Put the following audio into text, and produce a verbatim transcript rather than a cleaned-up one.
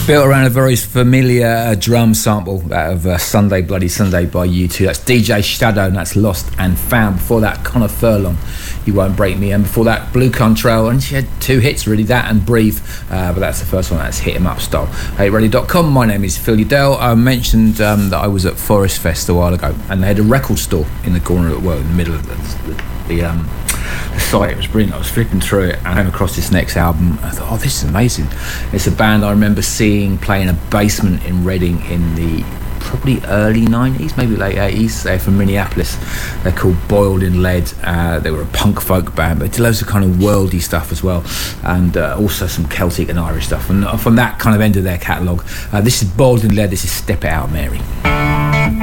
built around a very familiar uh, drum sample out of uh, Sunday Bloody Sunday by U two. That's D J Shadow, and that's Lost and Found. Before that, Connor Furlong, You Won't Break Me, and before that, Blue Contrail, and she had two hits really, that and Breathe, uh, but that's the first one. That's Hit 'Em Up style. Hey radio dot com, my name is Phil Udell. I mentioned um, that I was at Forest Fest a while ago, and they had a record store in the corner of, well, in the middle of the, the, the um the site. It was brilliant. I was flipping through it and I came across this next album. I thought, oh, this is amazing. It's a band I remember seeing play in a basement in Reading in the probably early nineties, maybe late eighties. They're from Minneapolis. They're called Boiled in Lead. Uh, they were a punk folk band, but did loads of kind of worldy stuff as well, and uh, also some Celtic and Irish stuff. And from that kind of end of their catalogue, uh, this is Boiled in Lead. This is Step It Out, Mary.